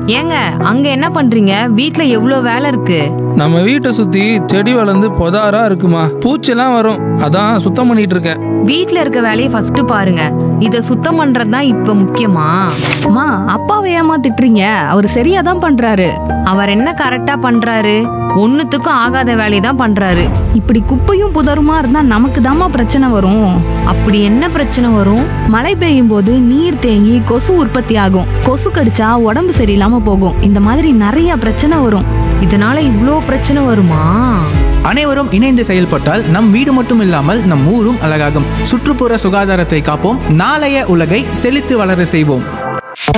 ஏங்க அங்க என்ன பண்றீங்க? வீட்ல எவ்ளோ வேலை இருக்கு. நம்ம வீட்டை சுத்தி செடி வளர்ந்து பொதாரா இருக்குமா, பூச்செல்லாம் வரும், அதான் சுத்தம் பண்ணிட்டு இருக்கேன். வீட்ல இருக்க வேலையை ஃபர்ஸ்ட் பாருங்க. இத சுத்தம் பண்றதுதான் இப்ப முக்கியமா? அம்மா, அப்பாவை ஏமா திட்டுறீங்க? அவர் சரியா தான் பண்றாரு. அவர் என்ன கரெக்டா பண்றாரு? ஒண்ணுத்துக்கும் ஆகாத வேலையை தான் பண்றாரு. இப்படி குப்பையும் புதருமா இருந்தா நமக்கு தாம்மா பிரச்சனை வரும். அப்படி என்ன பிரச்சனை வரும்? மழை பெய்யும் போது நீர் தேங்கி கொசு உற்பத்தி ஆகும். கொசு கடிச்சா உடம்பு சரியில்லாம போகும். இந்த மாதிரி நிறைய பிரச்சனை வரும். இதனால இவ்ளோ பிரச்சனை வருமா? அனைவரும் இணைந்து செயல்பட்டால் நம் வீடு மட்டும் இல்லாமல் நம் ஊரும் அழகாகும். சுற்றுப்புற சுகாதாரத்தை காப்போம். நாளைய உலகை செழித்து வளர செய்வோம்.